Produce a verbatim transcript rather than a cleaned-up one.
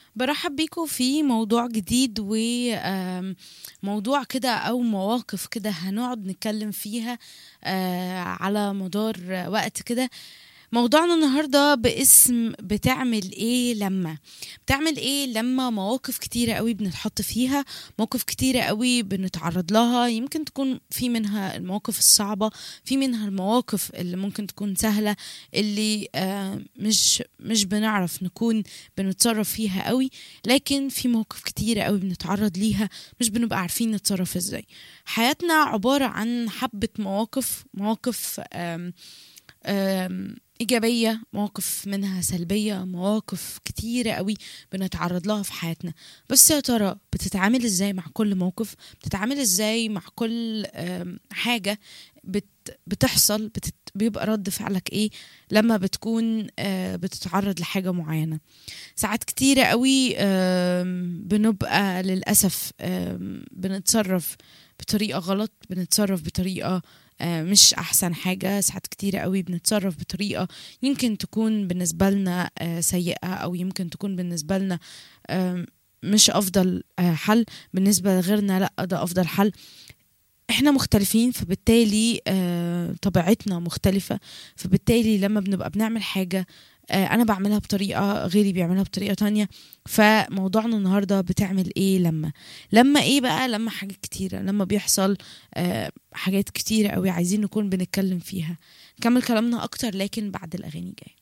برحب بيكم في موضوع جديد وموضوع كده أو مواقف كده هنقعد نتكلم فيها آه، على مدار وقت كده. موضوعنا النهاردة باسم بتعمل ايه لما بتعمل ايه لما مواقف كتيرة قوي بنتحط فيها، مواقف كتيرة قوي بنتعرض لها. يمكن تكون في منها المواقف الصعبة، في منها المواقف اللي ممكن تكون سهلة، اللي آه مش مش بنعرف نكون بنتصرف فيها قوي. لكن في مواقف كتيرة قوي بنتعرض ليها مش بنبقى عارفين نتصرف ازاي. حياتنا عبارة عن حبة مواقف مواقف آم آم، إيجابية، مواقف منها سلبية، مواقف كتيرة قوي بنتعرض لها في حياتنا. بس يا ترى بتتعامل ازاي مع كل موقف؟ بتتعامل ازاي مع كل آم، حاجة بت بتحصل بتت بيبقى رد فعلك ايه لما بتكون آه، بتتعرض لحاجة معينة؟ ساعات كتيرة قوي آم، بنبقى للأسف آم، بنتصرف بطريقة غلط، بنتصرف بطريقة آه، مش أحسن حاجة. ساعات كتيرة قوي بنتصرف بطريقة يمكن تكون بالنسبة لنا آه، سيئة، أو يمكن تكون بالنسبة لنا آم، مش أفضل آه، حل. بالنسبة لغيرنا لأ، ده أفضل حل. احنا مختلفين، فبالتالي آه طبيعتنا مختلفة. فبالتالي لما بنبقى بنعمل حاجة آه انا بعملها بطريقة، غيري بيعملها بطريقة تانية. فموضوعنا النهاردة بتعمل ايه لما لما ايه بقى؟ لما حاجات كتيرة، لما بيحصل آه حاجات كتيرة قوي عايزين نكون بنتكلم فيها. نكمل كلامنا اكتر لكن بعد الاغاني جاية.